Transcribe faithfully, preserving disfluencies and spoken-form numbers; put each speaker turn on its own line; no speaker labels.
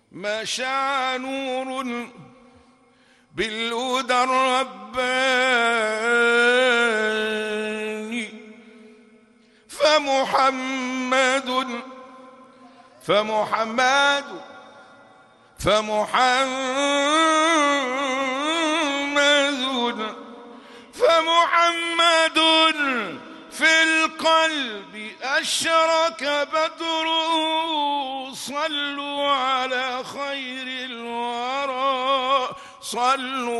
ما شاع نور بالهدى الرباني فمحمد فمحمد فمحمد فمحمد في القلب أشرك بدره. صلوا على خير الورى، صلوا